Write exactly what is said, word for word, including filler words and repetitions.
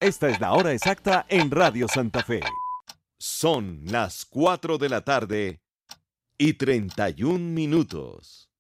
Esta es la hora exacta en Radio Santa Fe. Son las cuatro de la tarde y treinta y un minutos.